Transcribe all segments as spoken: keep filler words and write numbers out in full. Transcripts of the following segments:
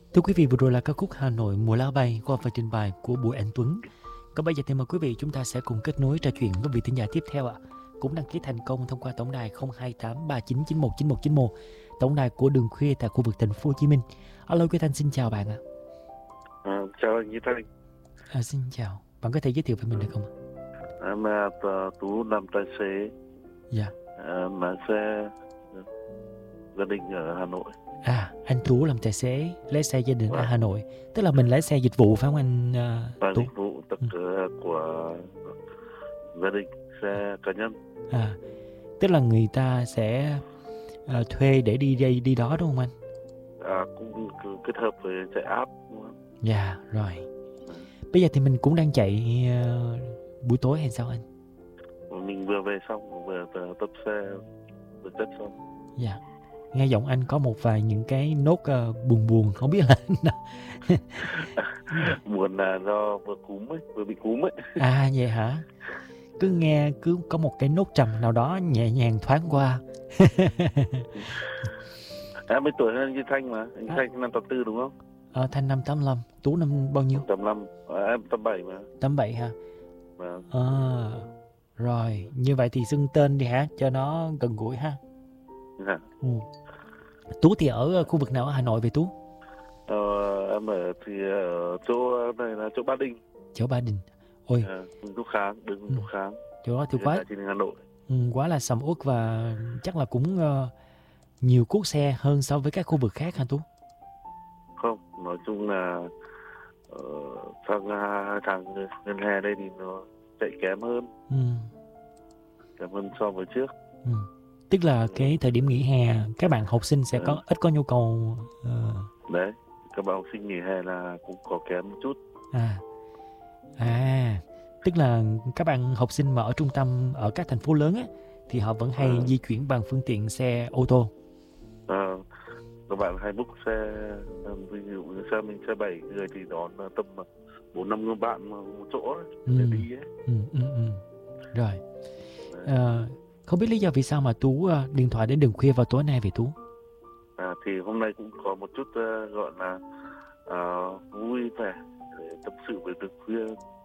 Thưa quý vị, vừa rồi là ca khúc Hà Nội mùa lá bay qua phần trình bày của Bùi Anh Tuấn. Còn bây giờ thì mời quý vị chúng ta sẽ cùng kết nối trò chuyện với vị thính giả tiếp theo ạ. Cũng đăng ký thành công thông qua tổng đài không hai tám ba chín chín một chín một chín một, tổng đài của Đường Khuya tại khu vực thành phố Hồ Chí Minh. Alo, Quý Thanh xin chào bạn ạ. À, chào anh Như Thanh. À, xin chào. Bạn có thể giới thiệu về mình được không ạ? Em là Tú, làm tài xế. Dạ. À, lái xe gia đình ở Hà Nội. À, anh Tú làm tài xế lái xe gia đình ở Hà Nội. Tức là mình lái xe dịch vụ phải không anh uh, Và Tú? dịch vụ tất cả ừ. của gia đình, xe cá nhân. À, tức là người ta sẽ uh, thuê để đi đây đi đó đúng không anh? À, cũng kết hợp với chạy app. Dạ, rồi. Bây giờ thì mình cũng đang chạy uh, buổi tối hay sao anh? Mình vừa về xong, vừa tập xe, vừa chất xong. Dạ. Nghe giọng anh có một vài những cái nốt uh, buồn buồn, không biết là buồn là do vừa cúm ấy, vừa bị cúm ấy. À vậy hả? Cứ nghe cứ có một cái nốt trầm nào đó nhẹ nhàng thoáng qua. Em mấy tuổi hơn như Thanh mà, anh à. Thanh năm tám tư đúng không? Ờ, Thanh năm tám lăm, Tú năm bao nhiêu? tám lăm, à, em tám bảy mà. tám bảy hả? Vâng. À, rồi, như vậy thì xưng tên đi hả, cho nó gần gũi ha. Dạ. Ừ. Tú thì ở khu vực nào ở Hà Nội vậy Tú? Ờ, em ở thì ở chỗ này là chỗ Ba Đình. Chỗ Ba Đình. Ôi. À, Thúc Kháng, đường ừ. Thúc Kháng. Chỗ đó thì quá. Trên Hà Nội. Ừ, quá là sầm uất và chắc là cũng uh, nhiều cuốc xe hơn so với các khu vực khác hả Tú? Không, nói chung là uh, sang hai tháng gần hè đây thì nó chạy kém hơn. Ừ. Kém hơn so với trước. Ừ. Tức là cái thời điểm nghỉ hè các bạn học sinh sẽ có ừ. ít có nhu cầu uh... đấy, các bạn học sinh nghỉ hè là cũng có kém một chút. À, à, tức là các bạn học sinh mà ở trung tâm ở các thành phố lớn á thì họ vẫn hay à. di chuyển bằng phương tiện xe ô tô. À, các bạn hay book xe, ví dụ như xe mình xe bảy người thì đón tầm bốn năm người bạn một chỗ để ừ. đi ấy. Ừ, ừ, ừ. Rồi. À, không biết lý do vì sao mà Tú uh, điện thoại đến Đường Khuya vào tối nay vậy Tú? À, thì hôm nay cũng có một chút uh, gọi là uh, vui vẻ để tâm sự với Đường Khuya.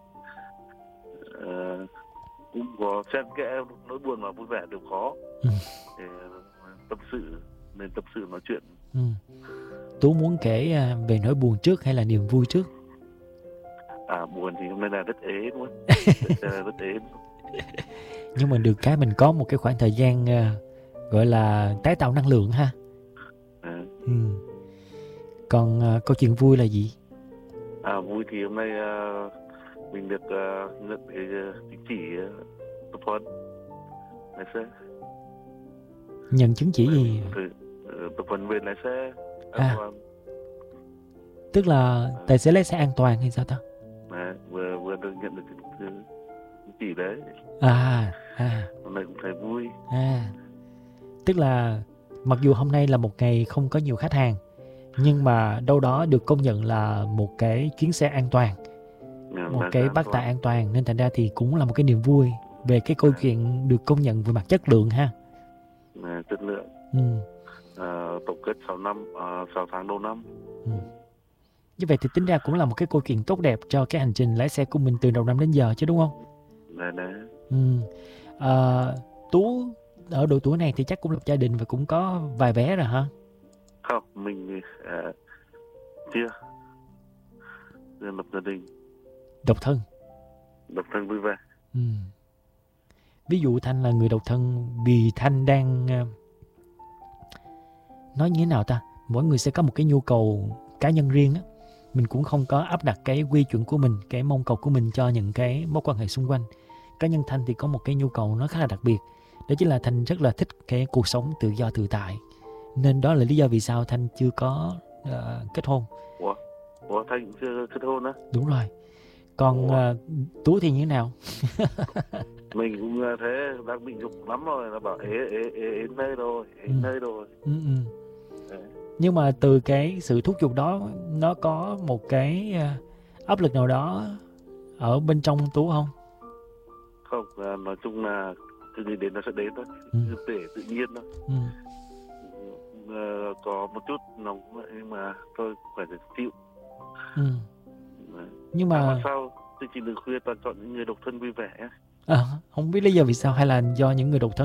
Uh, cũng có xen kẽ nỗi buồn và vui vẻ đều có. Ừ. Để tâm sự, nên tâm sự nói chuyện. Ừ. Tú muốn kể uh, về nỗi buồn trước hay là niềm vui trước? À, buồn thì hôm nay là rất ế đúng không? Rất ế. Nhưng mà được cái mình có một cái khoảng thời gian uh, gọi là tái tạo năng lượng ha. À. Ừ. Còn uh, câu chuyện vui là gì? À, vui thì hôm nay uh, mình được uh, nhận cái uh, chứng chỉ uh, tập huấn lái xe. Nhận chứng chỉ gì? Uh, tập huấn về lái xe an à. toàn. Tức là tài xế lái xe an toàn hay sao ta? À, vừa vừa được nhận được chứng chỉ đấy. À, à. Hôm nay cũng thấy vui. À, tức là mặc dù hôm nay là một ngày không có nhiều khách hàng, nhưng mà đâu đó được công nhận là một cái chuyến xe an toàn, à, một cái bác tài an toàn, nên thành ra thì cũng là một cái niềm vui về cái câu à. chuyện được công nhận về mặt chất lượng ha. À, chất lượng. Ừ. À, tổng kết sáu năm, à, sáu tháng đầu năm. Ừ. Như vậy thì tính ra cũng là một cái câu chuyện tốt đẹp cho cái hành trình lái xe của mình từ đầu năm đến giờ chứ đúng không? Đấy, đấy. Ừ. À, Tú ở độ tuổi này thì chắc cũng lập gia đình và cũng có vài bé rồi hả? Không, mình uh, chưa. Chưa lập gia đình. Độc thân. Độc thân vui vẻ. Ừ. Ví dụ Thanh là người độc thân vì Thanh đang uh, nói như thế nào ta? Mỗi người sẽ có một cái nhu cầu cá nhân riêng á. Mình cũng không có áp đặt cái quy chuẩn của mình, cái mong cầu của mình cho những cái mối quan hệ xung quanh. Cá nhân Thanh thì có một cái nhu cầu nó khá là đặc biệt. Đó chính là Thanh rất là thích cái cuộc sống tự do tự tại. Nên đó là lý do vì sao Thanh chưa có uh, kết hôn. Ủa? Ủa Thanh chưa kết hôn á? Đúng rồi. Còn uh, Tú thì như thế nào? Mình cũng thế, đang bị dục lắm rồi, là bảo ế ế ế ế nơi rồi, ế ừ. nơi rồi. Ừ, ừ. Nhưng mà từ cái sự thúc giục đó, nó có một cái uh, áp lực nào đó ở bên trong Tú không? Không, nói chung là cứ nghĩ đến nó sẽ đến thôi, ừ. để tự nhiên thôi. Ừ. uh, có một chút nóng vậy nhưng mà tôi cũng phải chịu. Ừ. Nhưng mà à, sao chương trình Đường Khuya toàn chọn những người độc thân vui vẻ? À, không biết lý do vì sao, hay là do những người độc thân